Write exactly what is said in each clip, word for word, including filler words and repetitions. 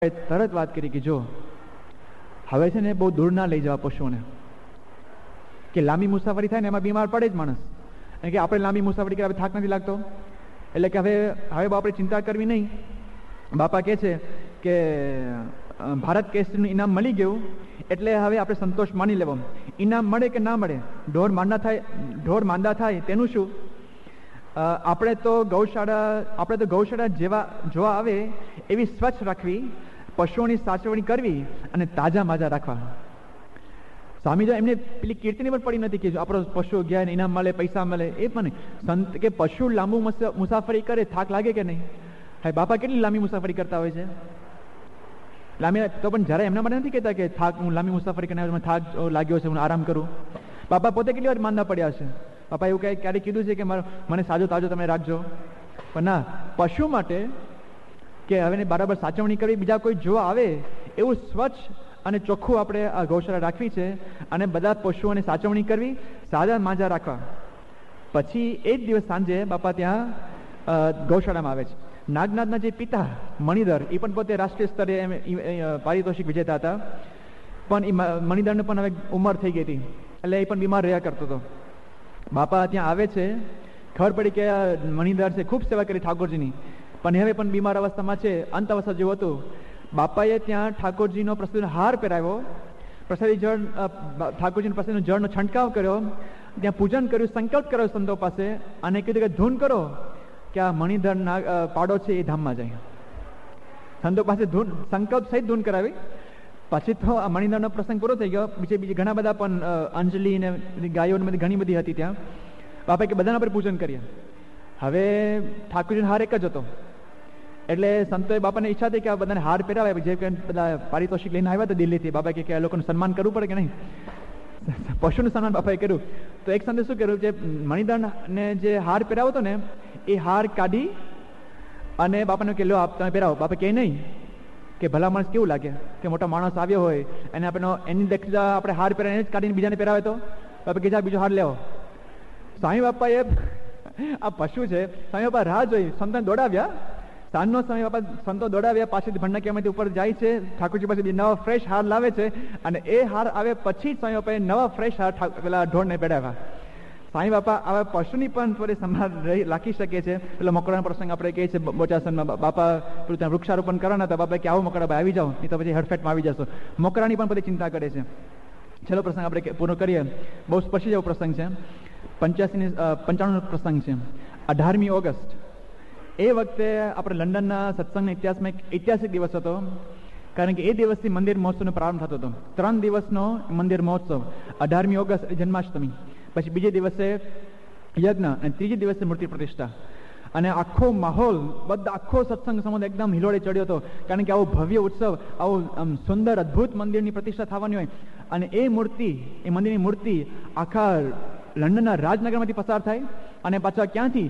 તરત વાત કરી કે જો હવે છે ને બહુ દૂર ના લઈ જવા પશુઓને, કે લાંબી મુસાફરી થાય ને એમાં બીમાર પડે જ માણસ, અને કે આપણે લાંબી મુસાફરી કરે થાક નથી લાગતો, એટલે કે હવે હવે આપણે ચિંતા કરવી નહીં. બાપા કહે છે કે ભારત કેસરીનું ઇનામ મળી ગયું એટલે હવે આપણે સંતોષ માની લેવો. ઇનામ મળે કે ના મળે, ઢોર માંદા થાય ઢોર માંદા થાય તેનું શું? આપણે તો ગૌશાળા આપણે તો ગૌશાળા જેવા જોવા આવે એવી સ્વચ્છ રાખવી, પશુઓની સાચવણી કરવી અને તાજા માજા રાખવા. સ્વામી જો એમને પેલી કીર્તિની પણ પડી નથી કે આપણો પશુ ગયા ને ઇનામ મળે, પૈસા મળે, એ પણ સંત કે પશુ લાંબુ મુસાફરી કરે થાક લાગે કે નહીં? હા, બાપા કેટલી લાંબી મુસાફરી કરતા હોય છે લાંબી, તો પણ જ્યારે એમના માટે નથી કહેતા કે થાક હું લાંબી મુસાફરી કરીને થાક લાગ્યો છે, હું આરામ કરું. બાપા પોતે કેટલી વાર માંદા પડ્યા છે. બાપા એવું કંઈ ક્યારેક કીધું છે કે મને સાજો તાજો તમે રાખજો? પણ ના, પશુ માટે કે હવે બરાબર સાચવણી કરવી, બીજા કોઈ જોવા આવે એવું સ્વચ્છ અને ચોખ્ખું આપણે આ ગૌશાળા રાખવી છે, અને બધા પશુઓને સાચવણી કરવી, સાજા માજા રાખવા. પછી એ જ દિવસ સાંજે બાપા ત્યાં ગૌશાળામાં આવે છે. નાગનાથના જે પિતા મણિધર, એ પણ પોતે રાષ્ટ્રીય સ્તરે એમ પારિતોષિક વિજેતા હતા, પણ એ મણિધરને પણ હવે ઉંમર થઈ ગઈ હતી એટલે એ પણ બીમાર રહ્યા કરતો હતો. બાપા ત્યાં આવે છે, ખબર પડી કે મણિધર છે ખૂબ સેવા કરી ઠાકોરજીની, પણ હવે પણ બીમાર અવસ્થામાં છે, અંત અવસ્થા જેવું હતું. બાપાએ ત્યાં ઠાકોરજીનો પ્રસાદીનો હાર પહેરાવ્યો, પ્રસાદી જળ ઠાકોરજીનો પ્રસાદીનો જળનો છંટકાવ કર્યો, ત્યાં પૂજન કર્યું, સંકલ્પ કર્યો સંતો પાસે, અને કીધું કે ધૂન કરો કે આ મણિધર પાડો છે એ ધામમાં જાય. સંતો પાસે ધૂન સંકલ્પ સહિત ધૂન કરાવી. પછી તો આ મણિધરનો પ્રસંગ પૂરો થઈ ગયો. બીજે બીજે ઘણા બધા પણ અંજલિ ને ગાયો ને બધી ઘણી બધી હતી ત્યાં. બાપાએ કે બધાના પર પૂજન કરીએ. હવે ઠાકોરજીનો હાર એક જ હતો, એટલે સંતોએ બાપાને ઈચ્છા થઈ કે આ બધાને હાર પહેરાવે, જે કે બધા પારિતોષિક લઈને આવ્યા હતા દિલ્હીથી. બાપા કે આ લોકોનું સન્માન કરવું પડે કે નહીં, પશુનું સન્માન બાપાએ કર્યું. તો એક સંતે શું કર્યું, જે મણિધરને જે હાર પહેરાવો હતો ને એ હાર કાઢી અને બાપાને કે લો આપ તમે પહેરાવો. બાપા કે નહીં, કે ભલા માણસ કેવું લાગે કે મોટા માણસ આવ્યો હોય અને આપણે એની દેખતા આપણે હાર પહેરાવીને જ કાઢીને બીજાને પહેરાવે તો? બાપા કે જા બીજો હાર લેવો. સ્વામી બાપાએ આ પશુ છે, સ્વામી બાપા રાહ જોઈ, સંતોને દોડાવ્યા. સાંજનો સમય બાપા સંતો દોડાવ્યા, પાછળથી ભંડા કેમાંથી ઉપર જાય છે, ઠાકોરજી પાસે નવા ફ્રેશ હાર લાવે છે, અને એ હાર આવે પછી જ સ્વામી બાપાએ નવા ફ્રેશ હાર પેલા ઢોરને પહેરાવ્યા. સ્વામી બાપા આવા પશુની પણ થોડી સંભાળ રાખી શકે છે. પેલો મકડાનો પ્રસંગ આપણે કહીએ છીએ બોચાસનમાં, બાપા પેલું ત્યાં વૃક્ષારોપણ કરવાના હતા, બાપા કે આવો મકડા આવી જાઓ, નહીં તો પછી હડફેટમાં આવી જશો. મકડાની પણ બધી ચિંતા કરે છે. છેલ્લો પ્રસંગ આપણે પૂરો કરીએ, બહુ સ્પર્શી જેવો પ્રસંગ છે. પંચ્યાસીની પંચાણું પ્રસંગ છે, અઢારમી ઓગસ્ટ. એ વખતે આપણે લંડનના સત્સંગના ઇતિહાસમાં એક ઐતિહાસિક દિવસ હતો, કારણ કે એ દિવસથી મંદિર મહોત્સવનો પ્રારંભ થતો હતો. ત્રણ દિવસનો મંદિર મહોત્સવ, અઢારમી ઓગસ્ટ જન્માષ્ટમી, પછી બીજે દિવસે યજ્ઞ, અને ત્રીજે દિવસે મૂર્તિ પ્રતિષ્ઠા. અને આખો માહોલ બધા આખો સત્સંગ સમુદાય એકદમ હિલોળે ચડ્યો હતો, કારણ કે આવો ભવ્ય ઉત્સવ, આવું સુંદર અદ્ભુત મંદિરની પ્રતિષ્ઠા થવાની હોય, અને એ મૂર્તિ એ મંદિરની મૂર્તિ આખા લંડનના રાજનગરમાંથી પસાર થાય, અને પાછા ક્યાંથી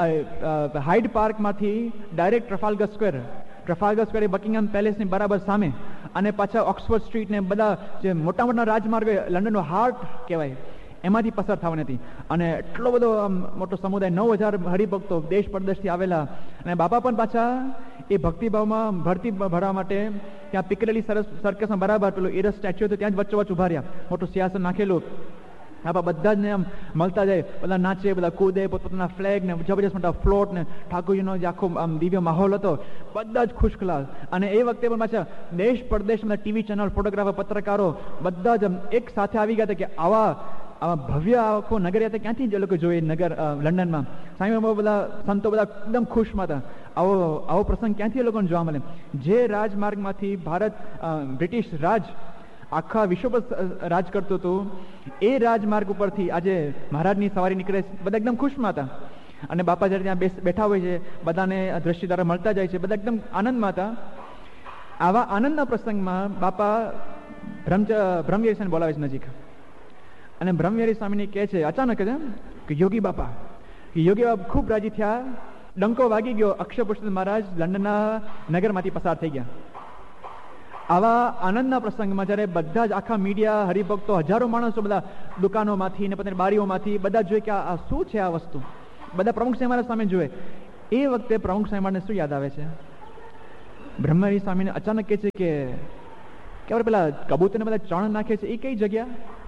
hide પાર્કમાંથી direct Trafalgar square Trafalgar square એ બકિંગહામ પેલેસની બરાબર સામે, અને પાછા ઓક્સફર્ડ સ્ટ્રીટ ને બધા જે મોટા મોટા રાજમાર્ગ લંડનનો હાર્ટ કહેવાય એમાંથી પસાર થવાની હતી. અને એટલો બધો મોટો સમુદાય, નવ હજાર હરિભક્તો દેશ પરદેશથી આવેલા. અને બાપા પણ પાછા એ ભક્તિભાવમાં ભરતી ભરવા માટે ત્યાં પિકરેલી સરસ સર્કસમાં બરાબર પેલું એરસ સ્ટેચ્યુ હતું ત્યાં જ વચ્ચોવચ્ચ ઉભા રહ્યા, મોટું સિંહાસન નાખેલું. આપણા બધા જ ને આમ મળતા જાય, બધા નાચે, બધા કૂદે, પોતપોતાના ફ્લેગ ને જબરજસ્ત મોટા ફ્લોટ ને ઠાકોરજીનો જે આખો આમ દિવ્ય માહોલ હતો, બધા જ ખુશખલાસ. અને એ વખતે પણ પાછા દેશ પરદેશમાં ટીવી ચેનલ, ફોટોગ્રાફર, પત્રકારો બધા જ એક સાથે આવી ગયા હતા કે આવા આવા ભવ્ય આખો નગર હતા, ક્યાંથી જ લોકો જોઈએ નગર લંડનમાં. સાંઈ બાબા બધા સંતો બધા એકદમ ખુશમાં હતા. આવો આવો પ્રસંગ ક્યાંથી એ લોકોને જોવા મળે? જે રાજમાર્ગમાંથી ભારત બ્રિટિશ રાજ આખા વિશ્વ પર રાજ કરતું હતું, એ રાજમાર્ગ ઉપરથી આજે મહારાજની સવારી નીકળે, બધા એકદમ ખુશમાં હતા. અને બાપા જ્યારે ત્યાં બેસ બેઠા હોય છે, બધાને દ્રષ્ટિ દ્વારા મળતા જાય છે, બધા એકદમ આનંદમાં હતા. આવા આનંદના પ્રસંગમાં બાપા બ્રહ્મ બ્રહ્મવીર સ્વામી બોલાવે છે નજીક, અને બ્રહ્મવીર સ્વામીને કહે છે અચાનક જ કે યોગી બાપા યોગી બાપા ખૂબ રાજી થયા, ડંકો વાગી ગયો, અક્ષર પુરુષોત્તમ મહારાજ લંડનના નગરમાંથી પસાર થઈ ગયા. આવા આનંદના પ્રસંગમાં જ્યારે બધા જ આખા મીડિયા, હરિભક્તો, હજારો માણસો બધા દુકાનોમાંથી ને પોતાની બારીઓમાંથી બધા જોઈએ કે આ શું છે, આ વસ્તુ બધા પ્રમુખ સાહેબ મહારાજ સામે જોવે. એ વખતે પ્રમુખ સાહેબ મહારાજને શું યાદ આવે છે? બ્રહ્મહરી સ્વામીને અચાનક કહે છે કે આપણે પેલા કબૂતરને બધા ચણ નાખે છે એ કઈ જગ્યા?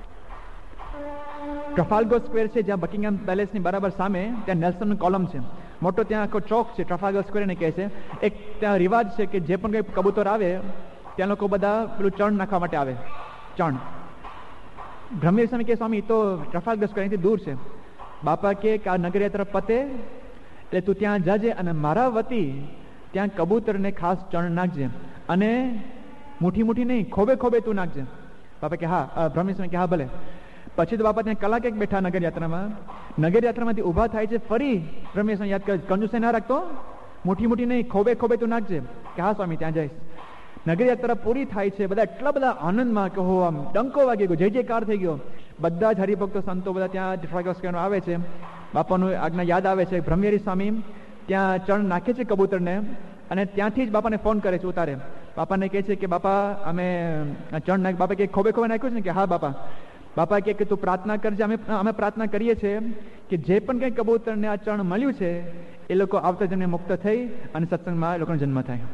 ટ્રફાલ્ગર સ્ક્વેર છે, જ્યાં બકિંગહામ પેલેસની બરાબર સામે ત્યાં નેલ્સનનું કોલમ છે, મોટો ત્યાં આખો ચોક છે, ટ્રફાલ્ગર સ્ક્વેર એને કહે છે. એક ત્યાં રિવાજ છે કે જે પણ કંઈ કબૂતર આવે ત્યાં લોકો બધા પેલું ચણ નાખવા માટે આવે, ચણ. બ્રહ્મહરી સ્વામી કે સ્વામી તો ટ્રફાલ્ગર સ્ક્વેર અહીંથી દૂર છે. બાપા કે આ નગરયાત્રા પતે એટલે તું ત્યાં જાજે અને મારા વતી ત્યાં કબૂતરને ખાસ ચણ નાખજે, અને મુઠ્ઠી મુઠ્ઠી નહીં, ખોબે ખોબે તું નાખજે. બાપા કે હા. બ્રહ્મહરી સ્વામી કે હા ભલે. પછી તો બાપા ત્યાં કલાક એક બેઠા નગરયાત્રામાં. નગરયાત્રામાંથી ઊભા થાય છે, ફરી બ્રહ્મહરી સ્વામી યાદ કરે, કંજુસે ના રાખતો, મુઠ્ઠી મુઠ્ઠી નહીં, ખોબે ખોબે તું નાખજે. કે હા સ્વામી, ત્યાં જઈશ. નગરયાત્રા પૂરી થાય છે, બધા એટલા બધા આનંદમાં કે હો આમ ડંકો વાગી ગયો, જય જયકાર થઈ ગયો. બધા જ હરિભક્તો સંતો બધા ત્યાં ટ્રફાલ્ગર આવે છે, બાપાનું આજ્ઞા યાદ આવે છે. બ્રહ્મહરી સ્વામી ત્યાં ચણ નાખે છે કબૂતરને, અને ત્યાંથી જ બાપાને ફોન કરે છે ઉતારે. બાપાને કહે છે કે બાપા અમે ચણ નાખ. બાપા કે ખોબે ખોબે નાખ્યું છે ને? કે હા બાપા. બાપા કહે કે તું પ્રાર્થના કરજે. અમે અમે પ્રાર્થના કરીએ છીએ કે જે પણ કંઈ કબૂતરને આ ચણ મળ્યું છે એ લોકો આવતા જન્મે મુક્ત થઈ અને સત્સંગમાં એ લોકોનો જન્મ થાય.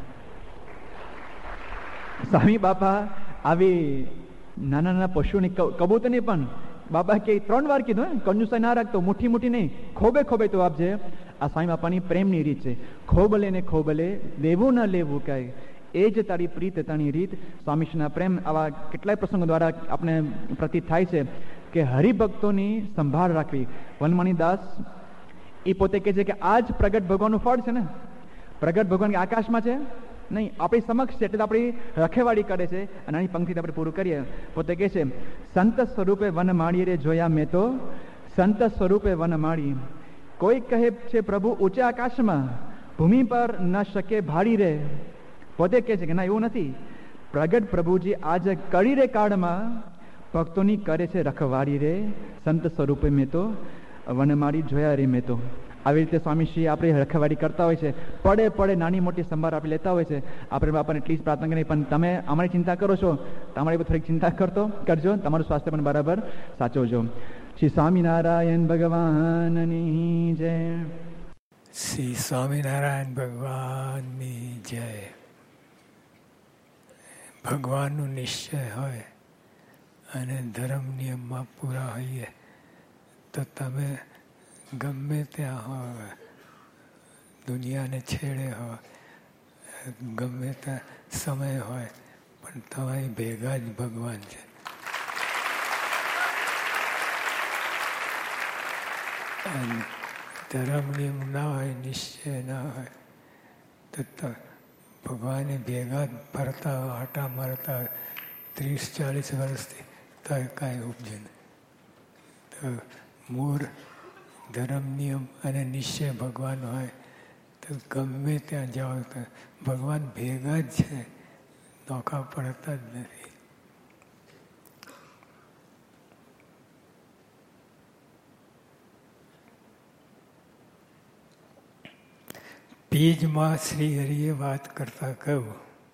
સ્વામી બાપા આવી નાના નાના પશુની કબૂતરની પણ બાપા કે ત્રણ વાર કીધું, કંજુસાઈ ના રાખતો, મુઠ્ઠી મુઠ્ઠી નહીં, ખોબે ખોબે તો આપજે. આ સ્વામી બાપાની પ્રેમની રીત છે. ખોબલે ને ખોબલે દેવું ન લેવું કાંઈ, એ જ તારી પ્રીત તાણી રીત. સ્વામીશ્રીના પ્રેમ આવા કેટલાય પ્રસંગો દ્વારા આપણે પ્રતીત થાય છે કે હરિભક્તોની સંભાળ રાખવી. વનમણી દાસ એ પોતે કહે છે કે આ જ પ્રગટ ભગવાનનું ફળ છે ને. પ્રગટ ભગવાન આકાશમાં છે નહીં, આપણી સમક્ષ છે, એટલે આપણી રખેવાળી કરે છે. અને આની પંક્તિ આપણે પૂરું કરીએ. પોતે કહે છે, સંત સ્વરૂપે વન માળી રે જોયા મેં તો, સંત સ્વરૂપે વન માળી. કોઈ કહે છે પ્રભુ ઊંચા આકાશમાં, ભૂમિ પર ન શકે ભાડી રે. પોતે કહે છે કે ના, એવું નથી. પ્રગટ પ્રભુજી આજ કડી રે કાળમાં ભક્તોની કરે છે રખવાડી રે. સંત સ્વરૂપે મેં તો વનમાળી જોયા રે મેં તો. આવી રીતે સ્વામીશ્રી આપણે રખવાડી કરતા હોય છે, પડે પડે નાની મોટી સંભાળ આપણે લેતા હોય છે. આપણે બાપાને એટલી જ પ્રાર્થના કરી, પણ તમે અમારી ચિંતા કરો છો, તમારી થોડીક ચિંતા કરતો કરજો, તમારું સ્વાસ્થ્ય પણ બરાબર સાચવજો. શ્રી સ્વામિનારાયણ ભગવાનની જય. શ્રી સ્વામિનારાયણ ભગવાનની જય. ભગવાનનું નિશ્ચય હોય અને ધર્મ નિયમમાં પૂરા હોઈએ તો તમે ગમે ત્યાં હોય, દુનિયાને છેડે હોય, ગમે ત્યાં સમય હોય, પણ તમારી ભેગા જ ભગવાન છે. ધર્મ નિયમ ના હોય, નિશ્ચય ના હોય તો ભગવાને ભેગા જ ફરતા આટા મારતા ત્રીસ ચાલીસ વર્ષથી તો કાંઈ ઉપજે નહીં. તો મૂળ ધર્મ નિયમ અને નિશ્ચય ભગવાન હોય તો ગમે ત્યાં જાઓ તો ભગવાન ભેગા જ છે, નોખા પડતા જ નથી. બીજમાં શ્રી હરિએ વાત કરતા કહ્યું,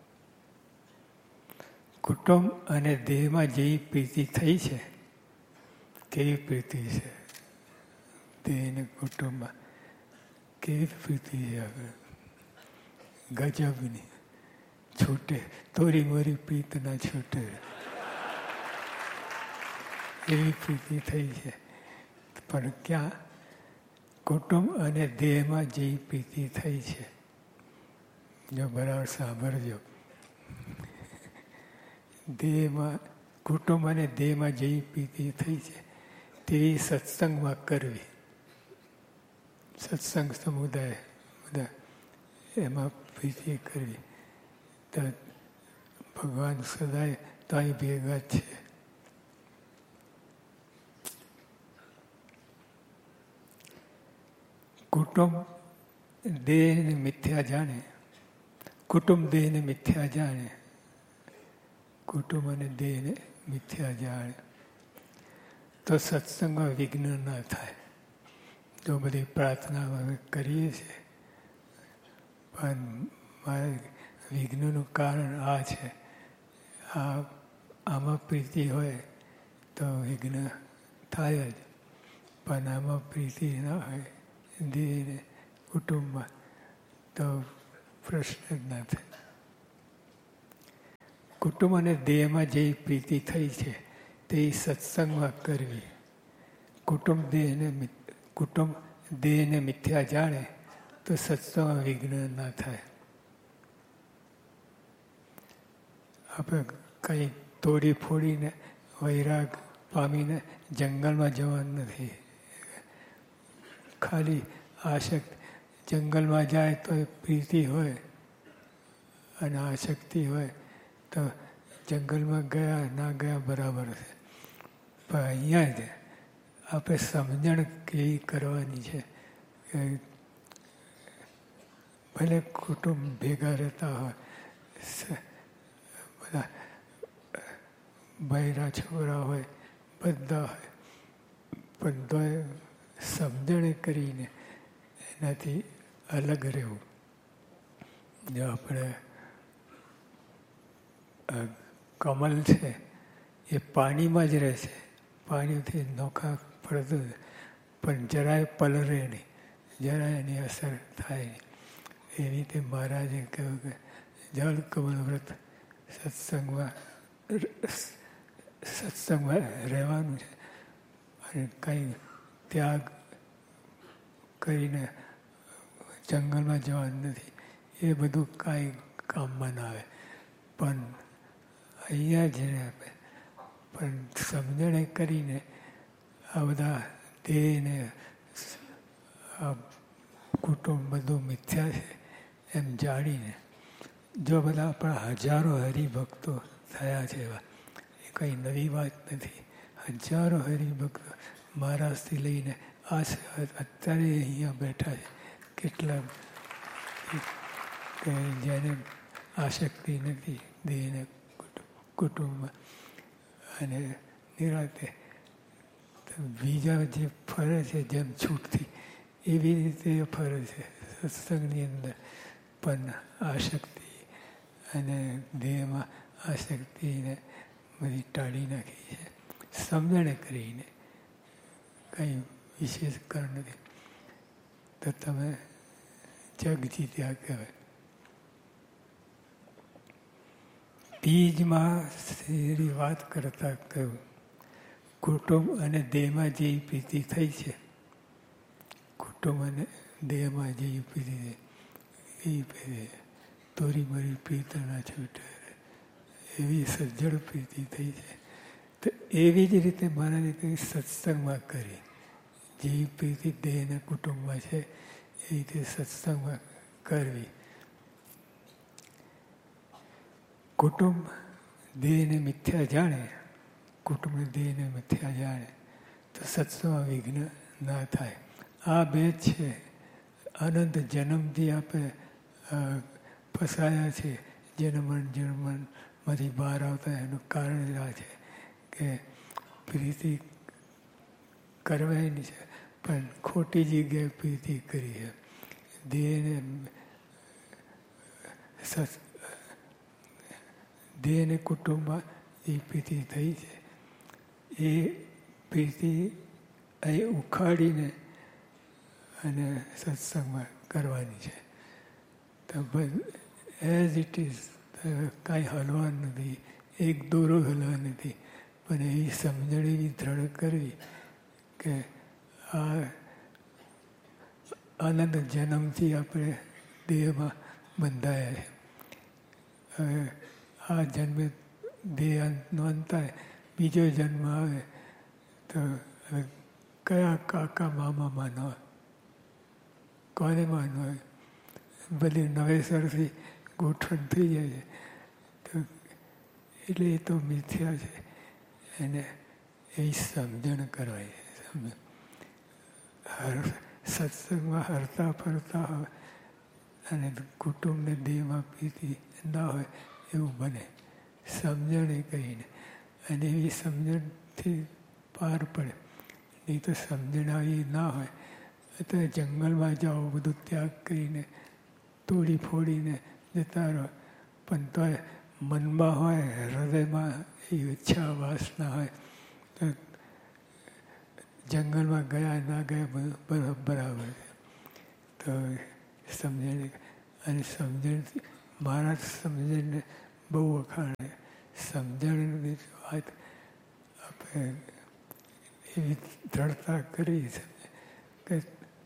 કુટુંબ અને દેહમાં જેવી પ્રીતિ થઈ છે, કેવી પ્રીતિ છે દેહ ને કુટુંબમાં, કેવી પ્રીતિ છે, ગજબની. છૂટે થોડી મોરી પ્રીત ના છૂટે, એવી પ્રીતિ થઈ છે. પણ ક્યાં? કુટુંબ અને દેહમાં જેવી પ્રીતિ થઈ છે. જો બરાબર સાંભળજો, દેહમાં કુટુંબ અને દેહમાં જેવી પ્રીતિ થઈ છે તેવી સત્સંગમાં કરવી. સત્સંગ સમુદાય બધા એમાં પ્રીતિ કરવી તો ભગવાન સદાય ત્યાં ભેગા છે. કુટુંબ દેહને મિથ્યા જાણે, કુટુંબ દેહને મિથ્યા જાણે, કુટુંબ અને દેહને મિથ્યા જાણે તો સત્સંગમાં વિઘ્ન ના થાય. જો બધી પ્રાર્થના કરીએ છીએ પણ મારે વિઘ્નનું કારણ આ છે, આ આમાં પ્રીતિ હોય તો વિઘ્ન થાય જ, પણ આમાં પ્રીતિ ના હોય દેહને કુટુંબમાં તો પ્રશ્ન જ ના થાય. કુટુંબ અને દેહમાં જે પ્રીતિ થઈ છે તે સત્સંગમાં કરવી. કુટુંબ દેહને કુટુંબ દેહને મિથ્યા જાણે તો સત્સંગમાં વિઘ્ન ના થાય. આપણે કંઈ તોડી ફોડીને વૈરાગ પામીને જંગલમાં જવાનું નથી. ખાલી આશક્તિ જંગલમાં જાય તો એ પ્રીતિ હોય અને આશક્તિ હોય તો જંગલમાં ગયા ના ગયા બરાબર છે. પણ અહીંયા જ આપણે સમજણ કેવી કરવાની છે કે ભલે કુટુંબ ભેગા રહેતા હોય, બધા બૈરા છોકરા હોય, બધા હોય, પણ તોય સમજણ કરીને એનાથી અલગ રહેવું. જો આપણે કમલ છે એ પાણીમાં જ રહે છે, પાણીથી નોખા પડતું પણ જરાય પલરે નહીં, જરાય એની અસર થાય નહીં. એવી રીતે મહારાજે કહ્યું કે જળ કમલ વ્રત સત્સંગમાં સત્સંગમાં રહેવાનું છે અને કંઈ ત્યાગ કરીને જંગલમાં જવાનું નથી. એ બધું કાંઈ કામમાં ના આવે. પણ અહીંયા જઈને આપણે પણ સમજણે કરીને આ બધા દેહને આ કુટુંબ બધું મિથ્યા છે એમ જાણીને જો બધા આપણા હજારો હરિભક્તો થયા છે એવા, એ કંઈ નવી વાત નથી. હજારો હરિભક્તો મહારાષ્ટ્રથી લઈને આ અત્યારે અહીંયા બેઠા છે કેટલા કે જેને આસક્તિ નથી દેહને કુટુંબમાં અને નિરાતે બીજા જે ફરે છે જેમ છૂટથી એવી રીતે ફરે છે. સત્સંગની અંદર પણ આસક્તિ અને દેહમાં આસક્તિને બધી ટાળી નાખી છે સમજણે કરીને. કંઈ વિશેષ કારણ નથી તો તમે જગ જીત્યા કહેવાય. બીજમાં શ્રી વાત કરતા કહ્યું કુટુંબ અને દેહમાં જે પ્રીતિ થઈ છે, કુટુંબ અને દેહમાં જે પ્રીતિ એ પ્રીતિ તોરી મરી પ્રીત ના છૂટે એવી સજ્જડ પ્રીતિ થઈ છે. તો એવી જ રીતે મહારાજે કંઈ સત્સંગમાં કરી જે પ્રીતિ દેહના કુટુંબમાં છે એ રીતે સત્સંગમાં કરવી. કુટુંબ દેહને મિથ્યા જાણે કુટુંબ દેહને મિથ્યા જાણે તો સત્સંગમાં વિઘ્ન ના થાય. આ બે છે અનંત જન્મથી આપણે ફસાયા છે. જન્મન જન્મનમાંથી બહાર આવતા એનું કારણ આ છે કે પ્રીતિ કરવાની છે પણ ખોટી જગ્યાએ પ્રીતિ કરી છે. દેહને દેહને કુટુંબમાં એ પ્રીતિ થઈ છે એ પ્રીતિ અહીં ઉખાડીને અને સત્સંગમાં કરવાની છે. તો એઝ ઇટ ઇઝ કાંઈ હલવાનું નથી, એક દોરો હલવા નથી, પણ એવી સમજણ એવી દ્રઢ કરવી કે આ અનંત જન્મથી આપણે દેહમાં બંધાયા છે. હવે આ જન્મે દેહ અંતનો અંત થાય, બીજો જન્મ આવે તો હવે કયા કાકા મામા માનો કોને માનો હોય? બધી નવેસરથી ગોઠવણ થઈ જાય છે તો એટલે એ તો મિથ્યા છે. એને એ સમજણ કરવાય છે. હર સત્સંગમાં હરતા ફરતા હોય અને કુટુંબને દેહમાં પ્રીતિ ના હોય એવું બને સમજણે કહીને. અને એવી સમજણથી પાર પડે. નહીં તો સમજણ આવી ના હોય તો જંગલમાં જાઓ બધું ત્યાગ કરીને તોડી ફોડીને જતા રહો પણ તોય મનમાં હોય હૃદયમાં એ ઈચ્છા વાસના હોય તો જંગલમાં ગયા ના ગયા બધું બરાબર છે. તો સમજણ અને સમજણથી મારા સમજણને બહુ વખાણે સમજણની વાત આપણે એવી દ્રઢતા કરી કે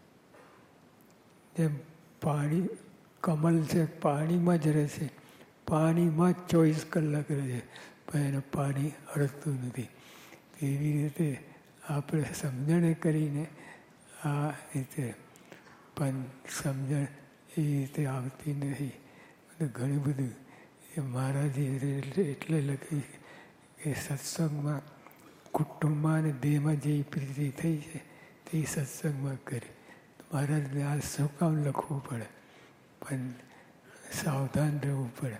જેમ પાણી કમલ છે પાણીમાં જ રહે છે, પાણીમાં જ ચોવીસ કલાક રહે છે, પણ એને પાણી અડકતું નથી. એવી રીતે આપણે સમજણે કરીને આ રીતે પણ સમજણ એ રીતે આવતી નથી. ઘણી બધું એ મહારાજે એટલે લખી કે સત્સંગમાં કુટુંબમાં અને દેહમાં જે પ્રીતિ થઈ છે તે સત્સંગમાં કરી. મહારાજને આ શું કામ લખવું પડે, પણ સાવધાન રહેવું પડે.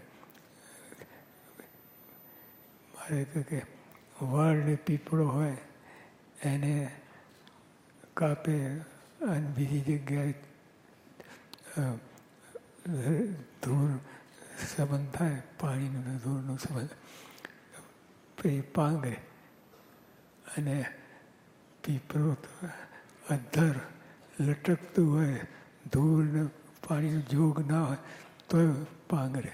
મારે કહે કે વડ ને પીપળો હોય એને કાપે અને બીજી જગ્યાએ ધૂળ સંબંધ થાય, પાણીનો ધૂળનો સંબંધ એ પાંગરે. અને પીપળો અધ્ધર લટકતું હોય, ધૂળ પાણીનો જોગ ના હોય તો પાંગરે.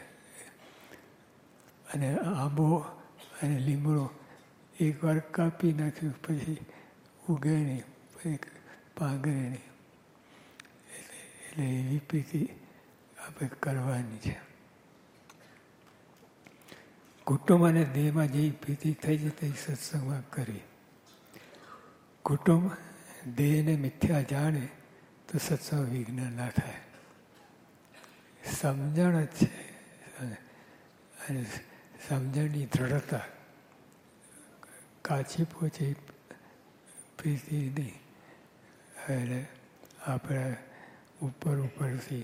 અને આંબો અને લીમડો એકવાર કાપી નાખ્યું પછી ઉગે નહીં, પછી પાંગરે નહીં. એટલે એવી પ્રીતિ આપણે કરવાની છે. કુટુંબ અને દેહમાં જે પ્રીતિ થઈ છે તે સત્સંગમાં કરવી. કુટુંબ દેહને મિથ્યા જાણે તો સત્સંગ વિઘ્ન ના થાય. સમજણ જ છે, અને સમજણની દ્રઢતા, કાચી પોચી પ્રીતિ નહીં. એટલે આપણે ઉપર ઉપરથી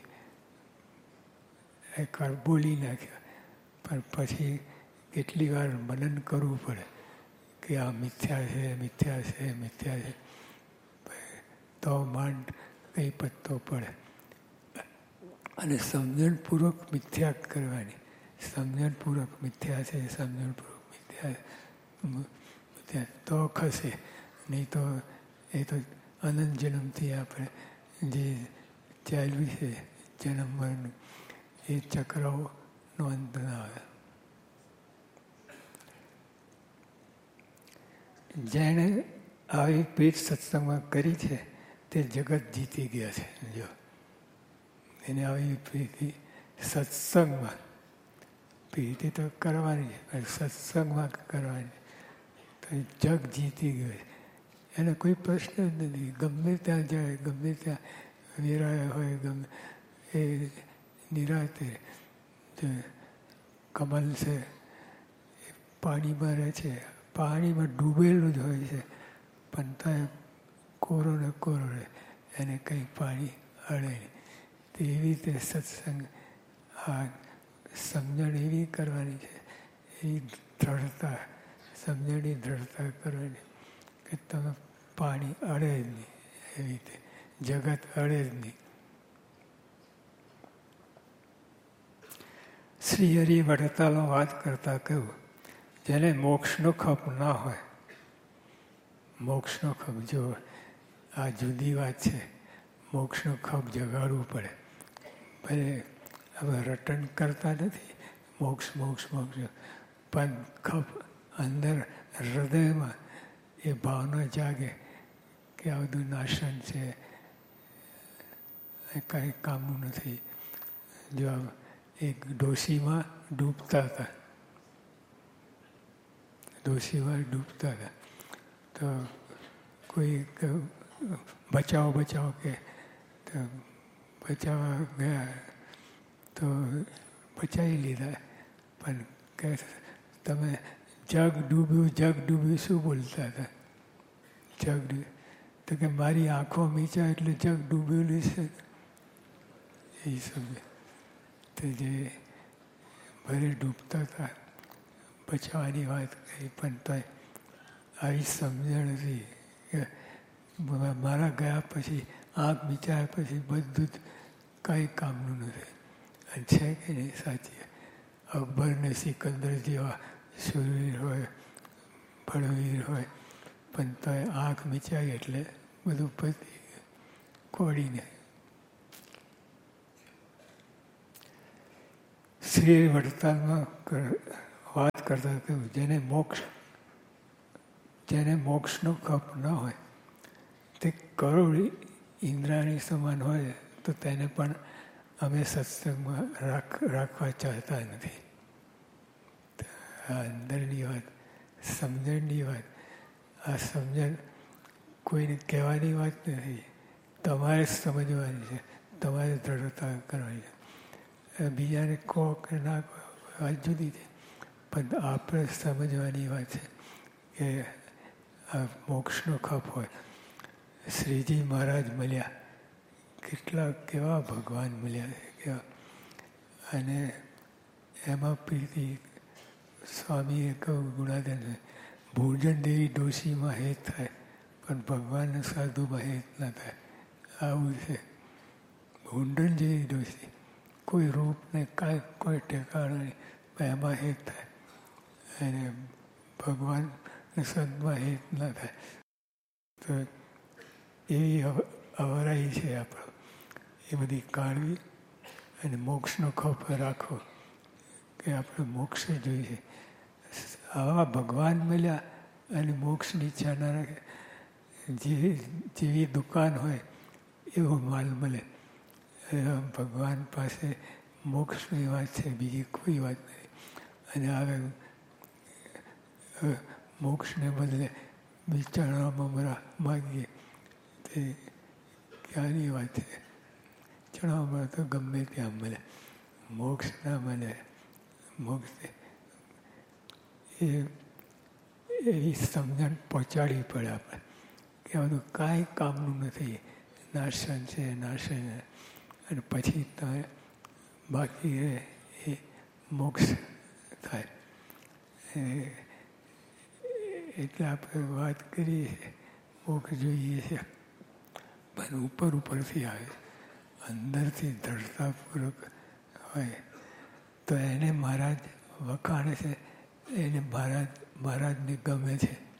એકવાર બોલી નાખ્યા, પણ પછી કેટલી વાર મનન કરવું પડે કે આ મિથ્યા છે, મિથ્યા છે, મિથ્યા છે, તો માંડ કંઈ પત્તો પડે. અને સમજણપૂર્વક મિથ્યા કરવાની. સમજણપૂર્વક મિથ્યા છે, સમજણપૂર્વક મિથ્યા મિથ્યા તો ખસે. નહીં તો એ તો અનંત જન્મથી આપણે જે ચાલ્યું છે જન્મ મરણનું એ ચક્રનો અંત ના આવે. જેણે આવી પ્રીત સત્સંગમાં કરી છે તે જગત જીતી ગયા છે. જો એને આવી પ્રીતિ સત્સંગમાં, પ્રીતિ તો કરવાની છે પણ સત્સંગમાં કરવાની, તો જગ જીતી ગયું છે. એને કોઈ પ્રશ્ન જ નથી. ગમે ત્યાં જાય, ગમે ત્યાં વિરાય હોય, ગમે એ નિરાતે કમલ છે એ પાણીમાં રહે છે, પાણીમાં ડૂબેલું જ હોય છે, પણ ત્યાં કોરો ને કોરો રહે, એને કંઈ પાણી અડે નહીં. તેવી રીતે સત્સંગ આ સમજણ એવી કરવાની છે, એવી દ્રઢતા, સમજણની દ્રઢતા કરવાની કે તમે પાણી અડે જ નહીં. એવી રીતે જગત અડે જ નહીં. શ્રી હરિ વડતાલમાં વાત કરતા કહ્યું, જેને મોક્ષનો ખપ ના હોય, મોક્ષનો ખપ, જો આ જુદી વાત છે, મોક્ષનો ખપ જગાડવું પડે. ભલે હવે રટણ કરતા નથી, મોક્ષ મોક્ષ મોક્ષ, પણ ખપ અંદર હૃદયમાં એ ભાવના જાગે કે આ બધું નાશન છે, કાંઈ કામનું નથી. જો એક ડોશીમાં ડૂબતા હતા, ડોશીમાં ડૂબતા હતા તો કોઈ બચાવો બચાવો કે તો બચાવવા ગયા તો બચાવી લીધા, પણ કે તમે જગ ડૂબ્યું જગ ડૂબ્યું શું બોલતા હતા? જગ ડૂબ્યું તો કે મારી આંખો મીચા એટલે જગ ડૂબેલું છે. એ સમજે તો જે ભલે ડૂબતા હતા બચાવવાની વાત કરી, પણ તો આવી સમજણ હતી કે મારા ગયા પછી, આંખ મીચાયા પછી બધું જ કાંઈ કામનું નથી. અને છે કે નહીં સાચી? અકબર ને સિકંદર જેવા શૂરવીર હોય, બળવીર હોય, પણ તો આંખ મીચાય એટલે બધું પતી કોડીને. શ્રી વડતાલમાં વાત કરતા કહ્યું, જેને મોક્ષ જેને મોક્ષનો કપ ન હોય તે કરોડ ઇન્દ્રાણી સમાન હોય તો તેને પણ અમે સત્સંગમાં રાખ રાખવા ચાહતા નથી. આ અંદરની વાત, સમજણની વાત. આ સમજણ કોઈને કહેવાની વાત નથી, તમારે સમજવાની છે, તમારે દ્રઢતા કરવાની છે. બીજાને કહો કે ના કહો વાત જુદી છે, પણ આપણે સમજવાની વાત છે કે આ મોક્ષનો ખપ હોય. શ્રીજી મહારાજ મળ્યા, કેટલા કેવા ભગવાન મળ્યા છે કેવા. અને એમાં પ્રીતિ સ્વામીએ કહ્યું, ગુણાધન ભોજન દેવી ડોશીમાં હેત થાય પણ ભગવાનના સાધુમાં હેત ના થાય. આવું છે. ભૂંડન જેવી ડોશી, કોઈ રૂપને કાંઈ કોઈ ઠેકાણો નહીં, એમાં હેત થાય. અને ભગવાન સંતમાં હેત ના થાય. તો એવી અવરાઈ છે આપણો. એ બધી કાઢવી અને મોક્ષનો ખપ રાખવો કે આપણે મોક્ષ જોઈએ. આવા ભગવાન મળ્યા અને મોક્ષની ઈચ્છા ના રાખે. જે જેવી દુકાન હોય એવો માલ મળે. ભગવાન પાસે મોક્ષની વાત છે, બીજી કોઈ વાત નથી. અને હવે મોક્ષને બદલે ચણા મમરા માગીએ તે ક્યાંની વાત છે. ચણા મમરા તો ગમે ત્યાં મળે, મોક્ષ ના મળે. મોક્ષ એ એવી સમજણ પહોંચાડવી પડે આપણે કે આ બધું કાંઈ કામનું નથી, નાશન છે, નાશન. અને પછી તમે બાકી રહે એ મોક્ષ થાય. એટલે આપણે વાત કરીએ મોક્ષ જોઈએ છે, પણ ઉપર ઉપરથી આવે, અંદરથી દ્રઢતાપૂર્વક હોય તો એને મહારાજ વખાણે છે, એને મહારાજ મહારાજને ગમે છે.